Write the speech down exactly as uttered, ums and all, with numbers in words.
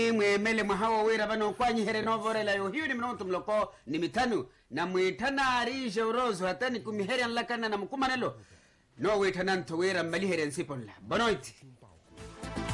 mwemele mwahawa wira bano kwanyi here novorela yo hiyo ni mnontu mloko ni mitanu na mwitana arisha urozo hatani kumihere nlakana na mkumanelo no witana nto wira mbali here nsiponla bonoiti